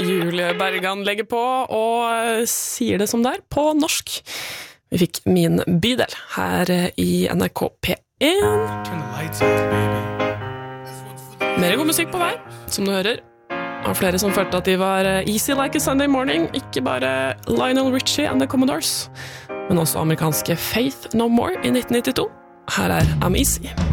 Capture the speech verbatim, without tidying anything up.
Julie Bergan legger på og sier det som det er på norsk. Vi fikk Min bydel her i N R K P én. Mer god musikk på vei, som du hører. Og flere som følte at de var easy like a Sunday morning, ikke bare Lionel Richie and the Commodores, men også amerikanske Faith No More i nitten nittito. Her er I'm Easy.